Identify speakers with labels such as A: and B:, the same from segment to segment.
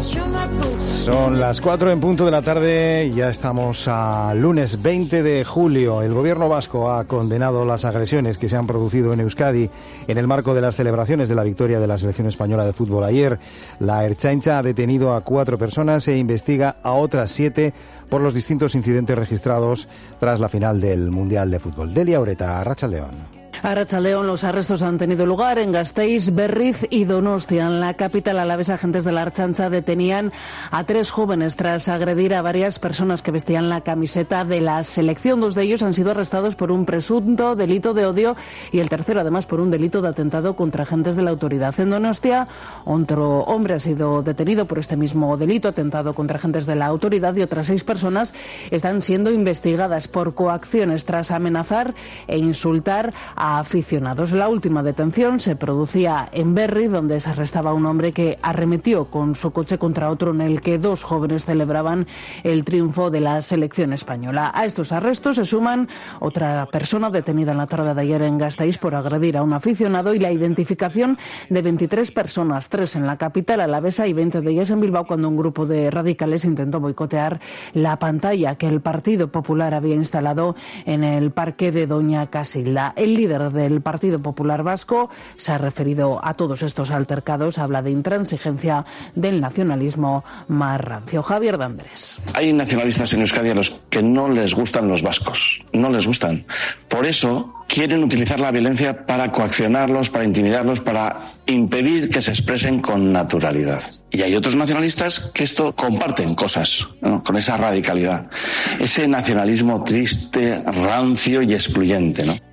A: Son las 4 en punto de la tarde y ya estamos a lunes 20 de julio. El gobierno vasco ha condenado las agresiones que se han producido en Euskadi en el marco de las celebraciones de la victoria de la selección española de fútbol ayer. La Ertzaintza ha detenido a 4 personas e investiga a otras 7 por los distintos incidentes registrados tras la final del Mundial de Fútbol. Delia Ureta, Arratsaldeon.
B: Arratsaldeon, los arrestos han tenido lugar en Gasteiz, Berriz y Donostia. En la capital alavesa, agentes de la Ertzaintza detenían a 3 jóvenes tras agredir a varias personas que vestían la camiseta de la selección. 2 de ellos han sido arrestados por un presunto delito de odio y el tercero, además, por un delito de atentado contra agentes de la autoridad. En Donostia, otro hombre ha sido detenido por este mismo delito, atentado contra agentes de la autoridad, y otras 6 personas están siendo investigadas por coacciones tras amenazar e insultar a aficionados. La última detención se producía en Berry, donde se arrestaba a un hombre que arremetió con su coche contra otro en el que 2 jóvenes celebraban el triunfo de la selección española. A estos arrestos se suman otra persona detenida en la tarde de ayer en Gasteiz por agredir a un aficionado y la identificación de 23 personas, 3 en la capital alavesa y 20 de ellas en Bilbao, cuando un grupo de radicales intentó boicotear la pantalla que el Partido Popular había instalado en el parque de Doña Casilda. El líder del Partido Popular Vasco se ha referido a todos estos altercados, habla de intransigencia del nacionalismo más rancio. Javier de Andrés.
C: Hay nacionalistas en Euskadi a los que no les gustan los vascos, no les gustan. Por eso quieren utilizar la violencia para coaccionarlos, para intimidarlos, para impedir que se expresen con naturalidad. Y hay otros nacionalistas que esto comparten cosas, ¿no?, con esa radicalidad, ese nacionalismo triste, rancio y excluyente, ¿no?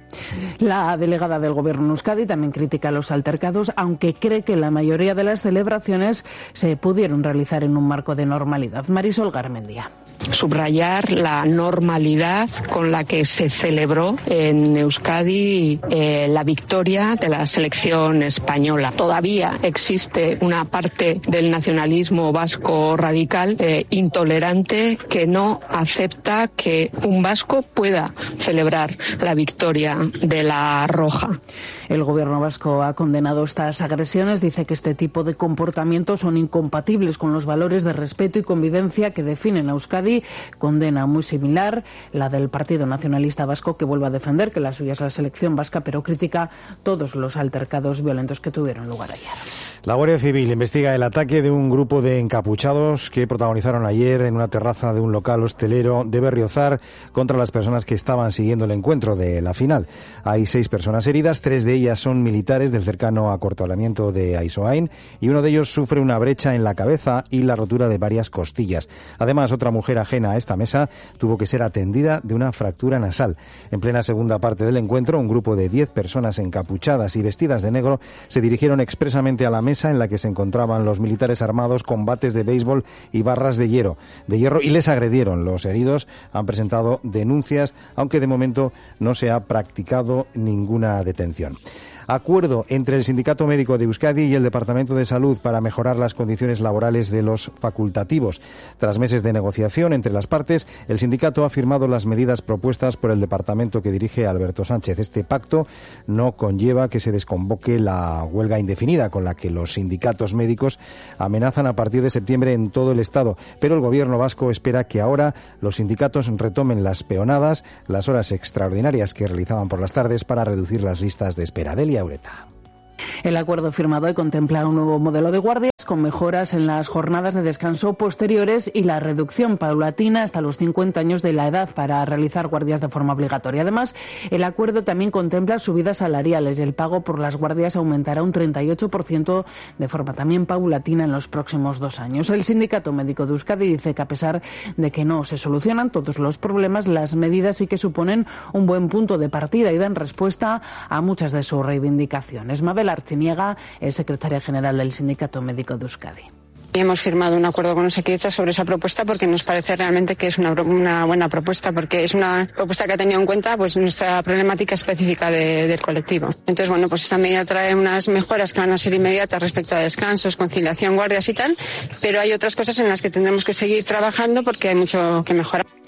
B: La delegada del Gobierno en Euskadi también critica los altercados, aunque cree que la mayoría de las celebraciones se pudieron realizar en un marco de normalidad. Marisol Garmendia.
D: Subrayar la normalidad con la que se celebró en Euskadi la victoria de la selección española. Todavía existe una parte del nacionalismo vasco radical intolerante que no acepta que un vasco pueda celebrar la victoria de la Roja.
B: El Gobierno vasco ha condenado estas agresiones, dice que este tipo de comportamientos son incompatibles con los valores de respeto y convivencia que definen a Euskadi. Condena muy similar la del Partido Nacionalista Vasco, que vuelve a defender que la suya es la selección vasca, pero critica todos los altercados violentos que tuvieron lugar ayer.
A: La Guardia Civil investiga el ataque de un grupo de encapuchados que protagonizaron ayer en una terraza de un local hostelero de Berriozar contra las personas que estaban siguiendo el encuentro de la final. Hay 6 personas heridas, 3 de ellas son militares del cercano acortalamiento de Aisoain y uno de ellos sufre una brecha en la cabeza y la rotura de varias costillas. Además, otra mujer ajena a esta mesa tuvo que ser atendida de una fractura nasal. En plena segunda parte del encuentro, un grupo de 10 personas encapuchadas y vestidas de negro se dirigieron expresamente a la mesa en la que se encontraban los militares armados con bates de béisbol y barras de hierro y les agredieron. Los heridos han presentado denuncias, aunque de momento no se ha practicado ninguna detención. Acuerdo entre el Sindicato Médico de Euskadi y el Departamento de Salud para mejorar las condiciones laborales de los facultativos. Tras meses de negociación entre las partes, el sindicato ha firmado las medidas propuestas por el departamento que dirige Alberto Sánchez. Este pacto no conlleva que se desconvoque la huelga indefinida con la que los sindicatos médicos amenazan a partir de septiembre en todo el Estado, pero el Gobierno vasco espera que ahora los sindicatos retomen las peonadas, las horas extraordinarias que realizaban por las tardes para reducir las listas de espera. Delia Ureta.
B: El acuerdo firmado hoy contempla un nuevo modelo de guardias con mejoras en las jornadas de descanso posteriores y la reducción paulatina hasta los 50 años de la edad para realizar guardias de forma obligatoria. Además, el acuerdo también contempla subidas salariales y el pago por las guardias aumentará un 38% de forma también paulatina en los próximos 2 años. El Sindicato Médico de Euskadi dice que a pesar de que no se solucionan todos los problemas, las medidas sí que suponen un buen punto de partida y dan respuesta a muchas de sus reivindicaciones. Mabel Archiniega es secretaria general del Sindicato Médico de Euskadi.
E: Hemos firmado un acuerdo con Osakidetza sobre esa propuesta porque nos parece realmente que es una buena propuesta, porque es una propuesta que ha tenido en cuenta pues nuestra problemática específica del colectivo. Entonces, bueno, pues esta medida trae unas mejoras que van a ser inmediatas respecto a descansos, conciliación, guardias y tal, pero hay otras cosas en las que tendremos que seguir trabajando porque hay mucho que mejorar.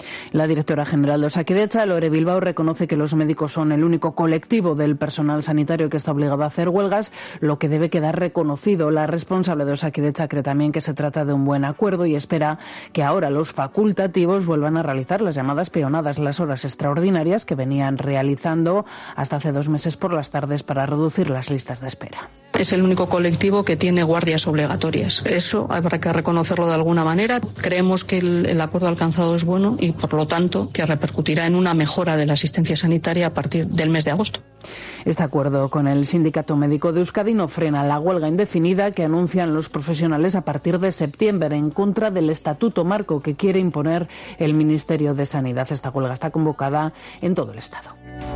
B: La directora general de Osakidetza, Lore Bilbao, reconoce que los médicos son el único colectivo del personal sanitario que está obligado a hacer huelgas, lo que debe quedar reconocido. La responsable de Osakidetza cree también que se trata de un buen acuerdo y espera que ahora los facultativos vuelvan a realizar las llamadas peonadas, las horas extraordinarias que venían realizando hasta hace 2 meses por las tardes para reducir las listas de espera.
D: Es el único colectivo que tiene guardias obligatorias. Eso habrá que reconocerlo de alguna manera. Creemos que el acuerdo alcanzado es bueno y, por lo tanto, que repercutirá en una mejora de la asistencia sanitaria a partir del mes de agosto.
B: Este acuerdo con el Sindicato Médico de Euskadi no frena la huelga indefinida que anuncian los profesionales a partir de septiembre en contra del estatuto marco que quiere imponer el Ministerio de Sanidad. Esta huelga está convocada en todo el Estado.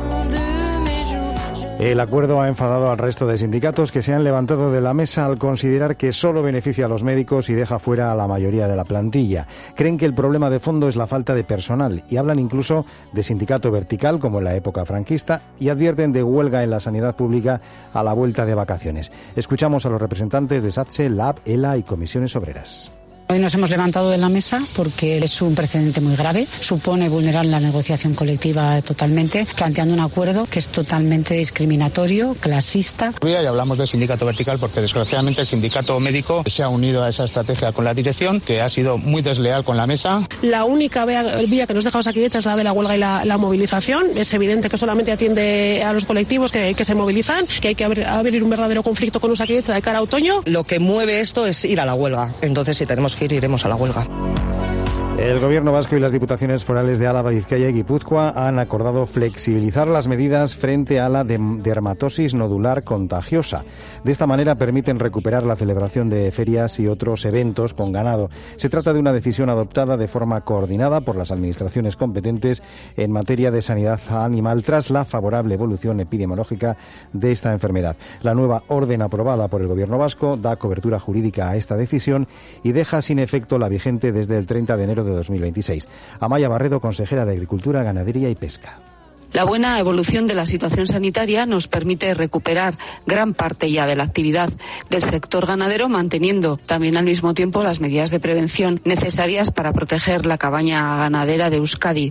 A: El acuerdo ha enfadado al resto de sindicatos que se han levantado de la mesa al considerar que solo beneficia a los médicos y deja fuera a la mayoría de la plantilla. Creen que el problema de fondo es la falta de personal y hablan incluso de sindicato vertical como en la época franquista y advierten de huelga en la sanidad pública a la vuelta de vacaciones. Escuchamos a los representantes de SATSE, LAB, ELA y Comisiones Obreras.
F: Hoy nos hemos levantado de la mesa porque es un precedente muy grave, supone vulnerar la negociación colectiva totalmente, planteando un acuerdo que es totalmente discriminatorio, clasista.
G: Y hablamos del sindicato vertical porque desgraciadamente el sindicato médico se ha unido a esa estrategia con la dirección, que ha sido muy desleal con la mesa.
H: La única vía que nos deja Osakidetza es la de la huelga y la movilización. Es evidente que solamente atiende a los colectivos que se movilizan, que hay que abrir un verdadero conflicto con Osakidetza de cara a otoño.
I: Lo que mueve esto es ir a la huelga. Entonces, si tenemos que ir, iremos a la huelga.
A: El Gobierno vasco y las Diputaciones Forales de Álava, Vizcaya y Guipúzcoa han acordado flexibilizar las medidas frente a la dermatosis nodular contagiosa. De esta manera permiten recuperar la celebración de ferias y otros eventos con ganado. Se trata de una decisión adoptada de forma coordinada por las administraciones competentes en materia de sanidad animal tras la favorable evolución epidemiológica de esta enfermedad. La nueva orden aprobada por el Gobierno vasco da cobertura jurídica a esta decisión y deja sin efecto la vigente desde el 30 de enero de 2026. Amaya Barredo, consejera de Agricultura, Ganadería y Pesca.
J: La buena evolución de la situación sanitaria nos permite recuperar gran parte ya de la actividad del sector ganadero, manteniendo también al mismo tiempo las medidas de prevención necesarias para proteger la cabaña ganadera de Euskadi.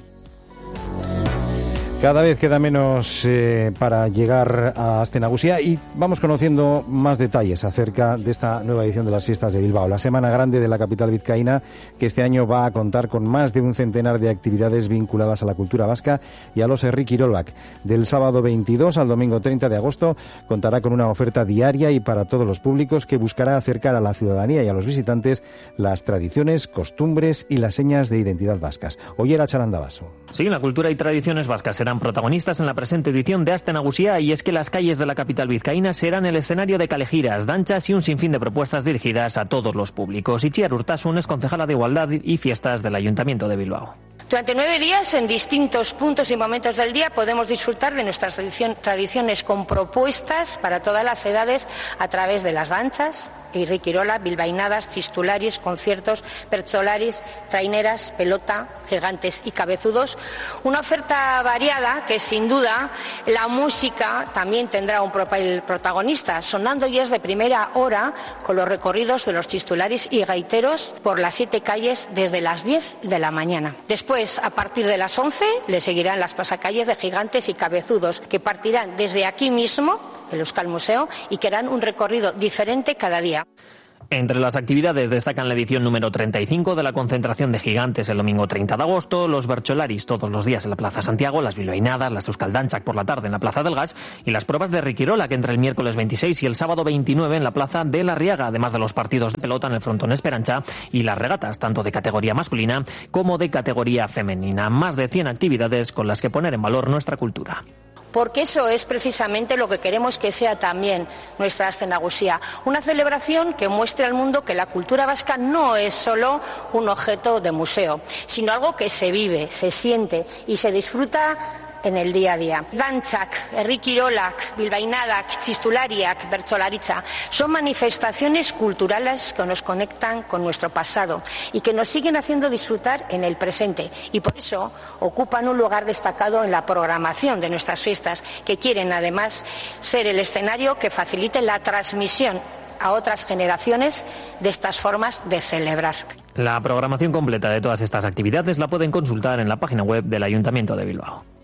A: Cada vez queda menos para llegar a Aste Nagusia y vamos conociendo más detalles acerca de esta nueva edición de las Fiestas de Bilbao, la Semana Grande de la capital vizcaína, que este año va a contar con más de un centenar de actividades vinculadas a la cultura vasca y a los Herri Kirolak. Del sábado 22 al domingo 30 de agosto contará con una oferta diaria y para todos los públicos que buscará acercar a la ciudadanía y a los visitantes las tradiciones, costumbres y las señas de identidad vascas. Ollera Charandabaso.
K: Sí, la cultura y tradiciones vascas serán protagonistas en la presente edición de Aste Nagusia, y es que las calles de la capital vizcaína serán el escenario de calejiras, danchas y un sinfín de propuestas dirigidas a todos los públicos. Itziar Urtasun es concejala de Igualdad y Fiestas del Ayuntamiento de Bilbao.
L: Durante 9 días, en distintos puntos y momentos del día, podemos disfrutar de nuestras tradiciones con propuestas para todas las edades a través de las danchas, Herri Kirola, bilbainadas, chistularis, conciertos, bertsolaris, traineras, pelota, gigantes y cabezudos. Una oferta variada que, sin duda, la música también tendrá un papel protagonista, sonando ya de primera hora con los recorridos de los chistularis y gaiteros por las 7 calles desde las 10 de la mañana. Después, a partir de las 11, le seguirán las pasacalles de gigantes y cabezudos, que partirán desde aquí mismo, el Euskal Museo, y que harán un recorrido diferente cada día.
K: Entre las actividades destacan la edición número 35 de la concentración de gigantes el domingo 30 de agosto, los bertsolaris todos los días en la Plaza Santiago, las bilbainadas, las euskaldantzak por la tarde en la Plaza del Gas y las pruebas de Herri Kirola, que entre el miércoles 26 y el sábado 29 en la Plaza de la Riaga, además de los partidos de pelota en el Frontón Esperanza y las regatas, tanto de categoría masculina como de categoría femenina. Más de 100 actividades con las que poner en valor nuestra cultura.
L: Porque eso es precisamente lo que queremos que sea también nuestra Aste Nagusia, una celebración que muestre al mundo que la cultura vasca no es solo un objeto de museo, sino algo que se vive, se siente y se disfruta en el día a día. Dantzak, Herri Kirolak, bilbainadak, txistulariak, bertsolaritza, son manifestaciones culturales que nos conectan con nuestro pasado y que nos siguen haciendo disfrutar en el presente, y por eso ocupan un lugar destacado en la programación de nuestras fiestas, que quieren además ser el escenario que facilite la transmisión a otras generaciones de estas formas de celebrar.
K: La programación completa de todas estas actividades la pueden consultar en la página web del Ayuntamiento de Bilbao.